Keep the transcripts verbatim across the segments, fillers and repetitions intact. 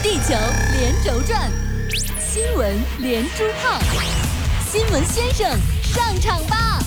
地球连轴转，新闻连珠炮，新闻先生上场吧！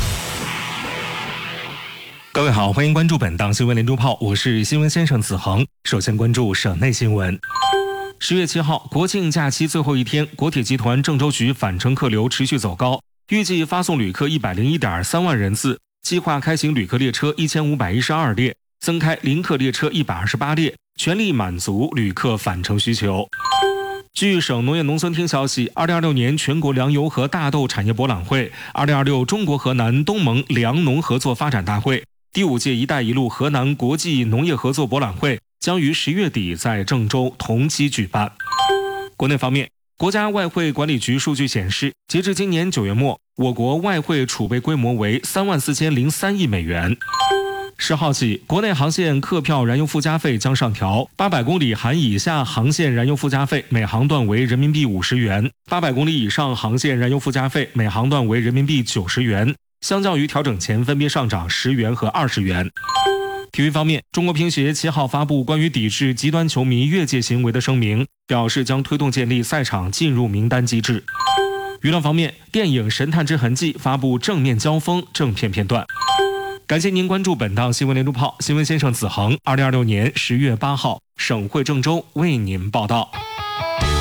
各位好，欢迎关注本档新闻连珠炮，我是新闻先生子恒。首先关注省内新闻。十月七号，国庆假期最后一天，国铁集团郑州局返程客流持续走高，预计发送旅客一百零一点三万人次，计划开行旅客列车一千五百一十二列，增开临客列车一百二十八列，全力满足旅客返程需求。据省农业农村厅消息，二零二六年全国粮油和大豆产业博览会、二零二六中国河南东盟粮农合作发展大会、第五届“一带一路”河南国际农业合作博览会将于十月底在郑州同期举办。国内方面，国家外汇管理局数据显示，截至今年九月末，我国外汇储备规模为三万四千零三亿美元。十号起，国内航线客票燃油附加费将上调，八百公里含以下航线燃油附加费每航段为人民币五十元，八百公里以上航线燃油附加费每航段为人民币九十元，相较于调整前分别上涨十元和二十元。体育方面，中国乒协七号发布关于抵制极端球迷越界行为的声明，表示将推动建立赛场进入名单机制。娱乐方面，电影《神探之痕迹》发布正面交锋正片片段。感谢您关注本档新闻连珠炮，新闻先生子恒，二零二六年十月八号，省会郑州为您报道。